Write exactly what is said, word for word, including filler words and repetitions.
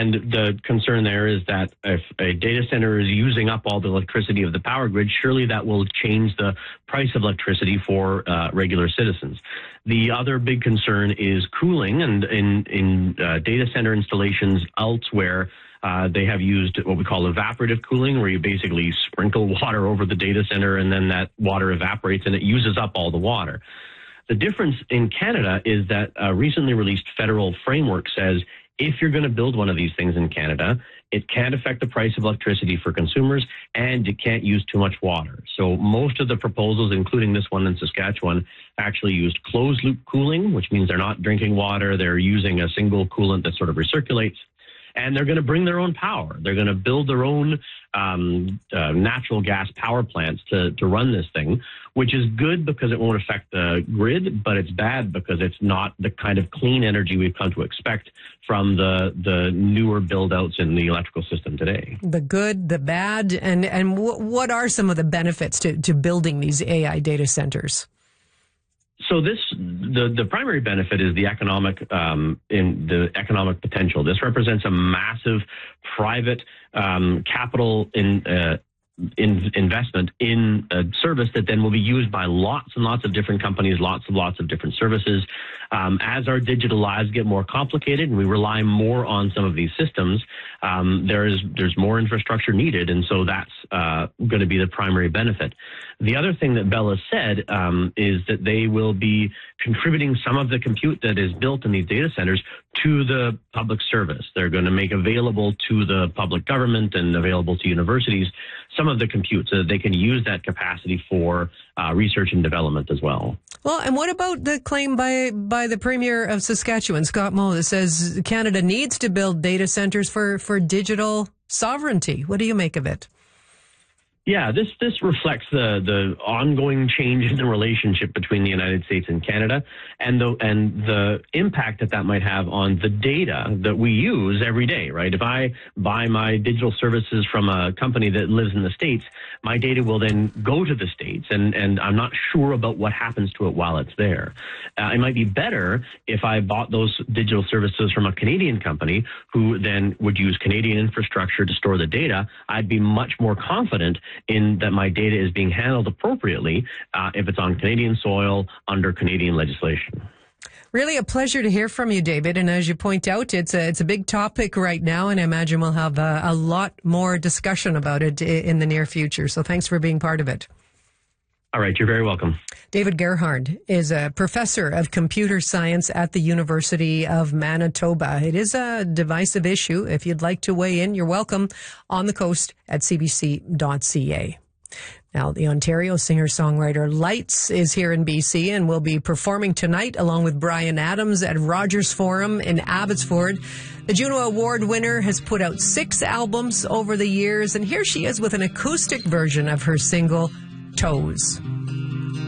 And the concern there is that if a data center is using up all the electricity of the power grid, surely that will change the price of electricity for uh, regular citizens. The other big concern is cooling, and in, in uh, data center installations elsewhere, uh, they have used what we call evaporative cooling, where you basically sprinkle water over the data center and then that water evaporates and it uses up all the water. The difference in Canada is that a recently released federal framework says if you're going to build one of these things in Canada, it can't affect the price of electricity for consumers, and it can't use too much water. So most of the proposals, including this one in Saskatchewan, actually used closed-loop cooling, which means they're not drinking water. They're using a single coolant that sort of recirculates. And they're going to bring their own power. They're going to build their own um, uh, natural gas power plants to, to run this thing, which is good because it won't affect the grid, but it's bad because it's not the kind of clean energy we've come to expect from the the newer build-outs in the electrical system today. The good, the bad, and, and w- what are some of the benefits to, to building these A I data centers? So this, the, the primary benefit is the economic, um, in the economic potential. This represents a massive private um, capital in, uh, in investment in a service that then will be used by lots and lots of different companies, lots and lots of different services. Um, as our digital lives get more complicated and we rely more on some of these systems, um, there is there's more infrastructure needed, and so that's uh, going to be the primary benefit. The other thing that Bell has said um, is that they will be contributing some of the compute that is built in these data centers to the public service. They're going to make available to the public government and available to universities some of the compute so that they can use that capacity for uh, research and development as well. Well, and what about the claim by by the Premier of Saskatchewan, Scott Moe, that says Canada needs to build data centers for, for digital sovereignty? What do you make of it? Yeah, this this reflects the the ongoing change in the relationship between the United States and Canada, and the and the impact that that might have on the data that we use every day. Right? If I buy my digital services from a company that lives in the States, my data will then go to the States, and and I'm not sure about what happens to it while it's there. Uh, it might be better if I bought those digital services from a Canadian company who then would use Canadian infrastructure to store the data. I'd be much more confident in that my data is being handled appropriately uh, if it's on Canadian soil under Canadian legislation. Really a pleasure to hear from you, David. And as you point out, it's a, it's a big topic right now, and I imagine we'll have a, a lot more discussion about it in the near future. So thanks for being part of it. All right, you're very welcome. David Gerhard is a professor of computer science at the University of Manitoba. It is a divisive issue. If you'd like to weigh in, you're welcome on the coast at c b c dot c a. Now, the Ontario singer-songwriter Lights is here in B C and will be performing tonight along with Bryan Adams at Rogers Forum in Abbotsford. The Juno Award winner has put out six albums over the years, and here she is with an acoustic version of her single, Toes.